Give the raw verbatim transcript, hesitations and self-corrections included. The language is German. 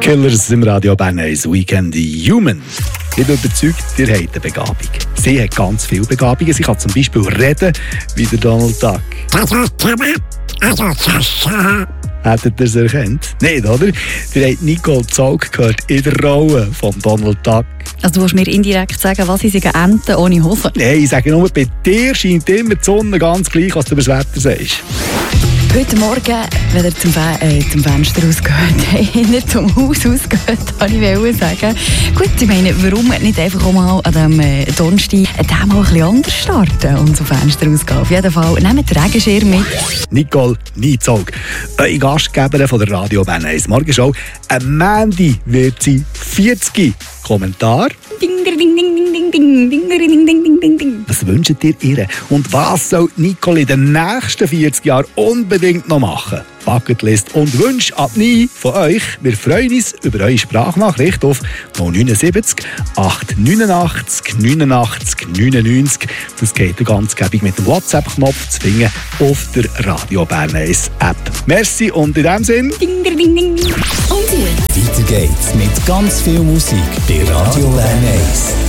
Killers im Radio Bern eins Weekend Human. Ich bin überzeugt, ihr habt eine Begabung. Sie hat ganz viele Begabungen. Sie kann zum Beispiel reden wie der Donald Duck. Hättet ihr es erkannt? Nicht, oder? Ihr habt Nicole Zog gehört in der Rolle von Donald Duck. Also du willst mir indirekt sagen, was ich Enten ohne Hose? Nein, ich sage nur, bei dir scheint immer die Sonne ganz gleich, was du über das Wetter sagst. Heute Morgen, wenn ihr zum, Fe- äh, zum Fenster rausgeht, nicht zum Haus rausgeht, wollte ich sagen. Gut, ich meine, warum nicht einfach auch mal an diesem äh, Donnerstag den mal ein bisschen anders starten und zum Fenster rausgehen? Auf jeden Fall, nehmt den Regenschirm mit. Nicole Niezog, eure Gastgeberin von der Radio Bern eins Morgenshow. Am Mandy wird sie vierzig. Kommentar? Ding, ding, ding, ding, ding, ding, ding, ding, ding, ding, ding, ding. Was wünscht ihr ihr? Und was soll Nicole in den nächsten vierzig Jahren unbedingt noch machen? Bucketlist und Wünsche ab nie von euch. Wir freuen uns über eure Sprachnachricht auf null neunundsiebzig acht neunundachtzig neunundachtzig neunundneunzig. Das geht ganz gäbig mit dem WhatsApp-Knopf zu finden auf der Radio Bern eins App. Merci und in diesem Sinn. Ding, ding, ding, ding. Und Weiter geht's mit ganz viel Musik bei Radio Bern eins.